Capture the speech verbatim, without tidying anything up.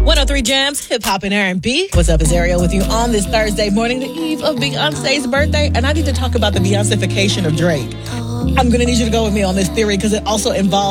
one oh three Jams, Hip Hop and R and B. What's up, it's Ariel with you on this Thursday morning, the eve of Beyonce's birthday. And I need to talk about the Beyonce-fication of Drake. I'm going to need you to go with me on this theory because it also involves